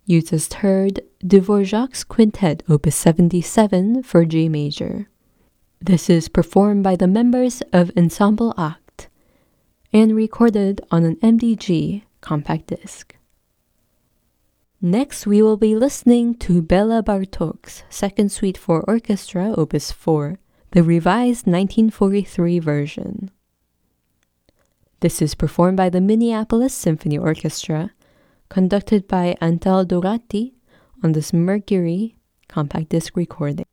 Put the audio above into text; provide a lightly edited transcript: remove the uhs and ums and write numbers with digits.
You just heard Dvorak's Quintet Opus 77 for G major. This is performed by the members of Ensemble Act and recorded on an MDG compact disc. Next, we will be listening to Bela Bartok's Second Suite for Orchestra Opus 4, the revised 1943 version. This is performed by the Minneapolis Symphony Orchestra, conducted by Antal Dorati on this Mercury compact disc recording.